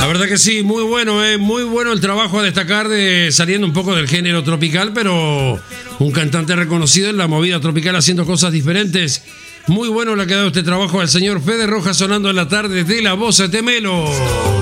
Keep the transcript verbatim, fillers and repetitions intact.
La verdad que sí, muy bueno, eh, muy bueno el trabajo a destacar, de saliendo un poco del género tropical, pero un cantante reconocido en la movida tropical haciendo cosas diferentes. Muy bueno le ha quedado este trabajo al señor Fede Rojas, sonando en la tarde de La Voz de Temelo.